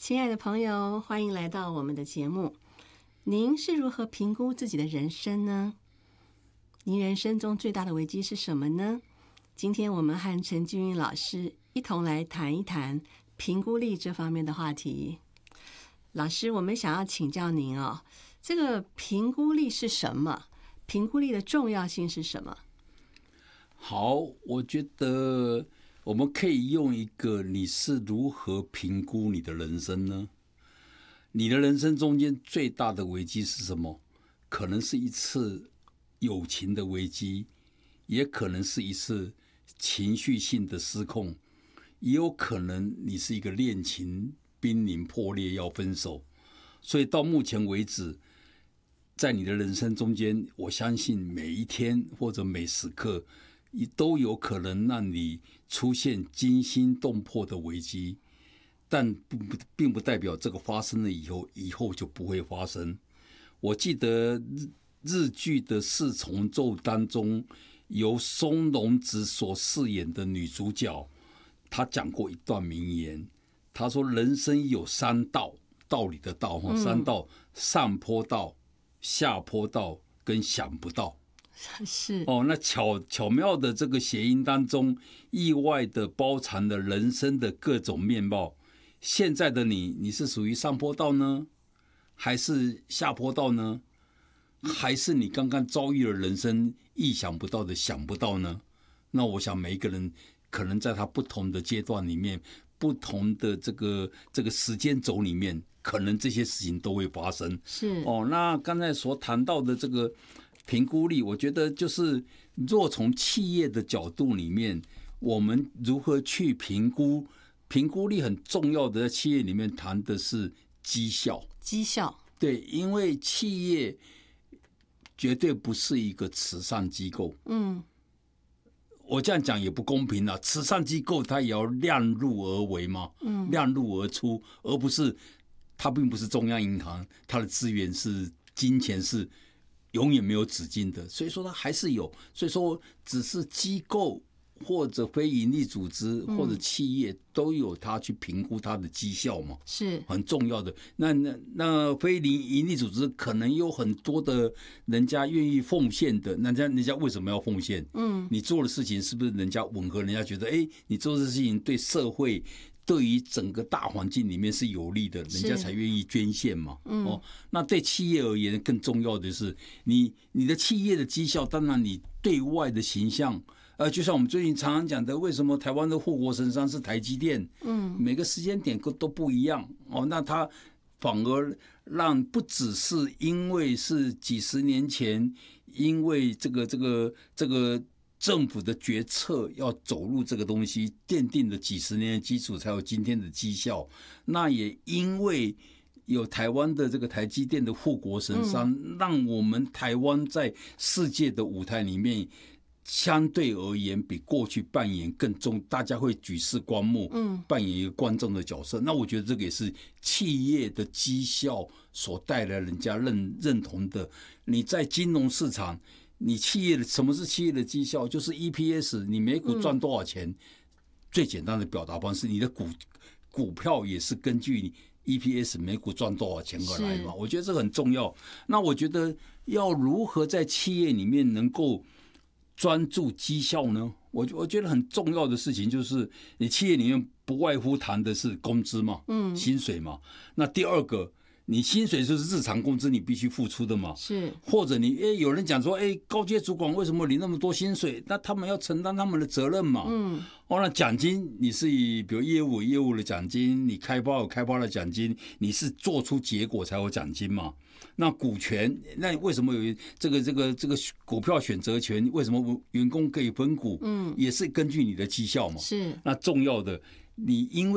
亲爱的朋友，欢迎来到我们的节目。您是如何评估自己的人生呢？您人生中最大的危机是什么呢？今天我们和陈君云老师一同来谈一谈评估力这方面的话题。老师，我们想要请教您这个评估力是什么？评估力的重要性是什么？ 好，我觉得我们可以用一个你是如何评估你的人生呢？你的人生中间最大的危机是什么？可能是一次友情的危机，也可能是一次情绪性的失控，也有可能你是一个恋情濒临破裂要分手。所以到目前为止，在你的人生中间，我相信每一天或者每时刻都有可能让你出现惊心动魄的危机，但并不代表这个发生了以后就不会发生。我记得日剧的四重奏当中，由松隆子所饰演的女主角，她讲过一段名言，她说人生有三道，道理的道，三道：上坡道、下坡道跟想不到。 是那巧妙的这个谐音当中，意外的包藏了人生的各种面貌。现在的你是属于上坡道呢，还是下坡道呢？还是你刚刚遭遇了人生意想不到的想不到呢？那我想每一个人可能在他不同的阶段里面，不同的这个时间轴里面，可能这些事情都会发生。 是那刚才所谈到的这个评估力，我觉得就是若从企业的角度里面，我们如何去评估力很重要的，在企业里面谈的是绩效。对，因为企业绝对不是一个慈善机构。我这样讲也不公平啊，慈善机构它也要量入而为嘛，量入而出，而不是它并不是中央银行，它的资源是金钱是永远没有止境的，所以说它还是有，所以说只是机构或者非营利组织或者企业都有它去评估它的绩效嘛， 是很重要的。那非营利组织可能有很多的人家愿意奉献的，人家为什么要奉献？你做的事情是不是人家吻合？人家觉得你做的事情对社会，对于整个大环境里面是有利的，人家才愿意捐献嘛。那对企业而言更重要的是，你的企业的绩效，当然你对外的形象。就像我们最近常常讲的，为什么台湾的护国神山是台积电？每个时间点都不一样那它反而让不只是因为是几十年前，因为这个政府的决策要走入这个东西，奠定了几十年的基础，才有今天的绩效。那也因为有台湾的这个台积电的护国神山，让我们台湾在世界的舞台里面，相对而言比过去扮演更重，大家会举世观目，扮演一个观众的角色。那我觉得这个也是企业的绩效所带来人家认同的。你在金融市场，你企业的什么是企业的绩效？就是 EPS， 你每股赚多少钱？最简单的表达方式，你的股票也是根据你 EPS 每股赚多少钱而来嘛。我觉得这个很重要。那我觉得要如何在企业里面能够专注绩效呢？我觉得很重要的事情就是，你企业里面不外乎谈的是工资嘛，薪水嘛。那第二个，你薪水就是日常工资，你必须付出的嘛。 是， 或者有人讲说，高阶主管为什么领那么多薪水？那他们要承担他们的责任嘛。那奖金你是以比如业务的奖金，你开发的奖金，你是做出结果才有奖金嘛。那股权，那为什么有这个股票选择权？为什么员工可以分股？也是根据你的绩效嘛。 是， 那重要的，你因为